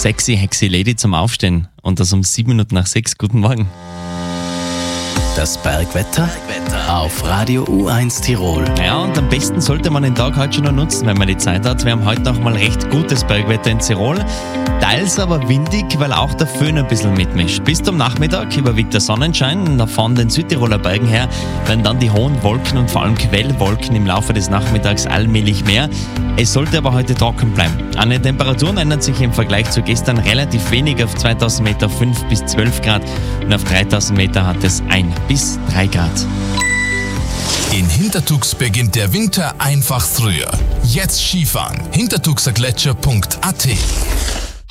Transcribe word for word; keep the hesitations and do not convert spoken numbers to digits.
Sexy, hexy Lady zum Aufstehen und das um sieben Minuten nach sechs. Guten Morgen. Das Bergwetter auf Radio U eins Tirol. Ja, und am besten sollte man den Tag heute schon noch nutzen, wenn man die Zeit hat. Wir haben heute auch mal recht gutes Bergwetter in Tirol. Teils aber windig, weil auch der Föhn ein bisschen mitmischt. Bis zum Nachmittag überwiegt der Sonnenschein. Von den Südtiroler Bergen her werden dann die hohen Wolken und vor allem Quellwolken im Laufe des Nachmittags allmählich mehr. Es sollte aber heute trocken bleiben. An den Temperaturen ändert sich im Vergleich zu gestern relativ wenig. Auf zweitausend Meter fünf bis zwölf Grad und auf dreitausend Meter hat es ein bis drei Grad. In Hintertux beginnt der Winter einfach früher. Jetzt Skifahren. hintertuxergletscher punkt a t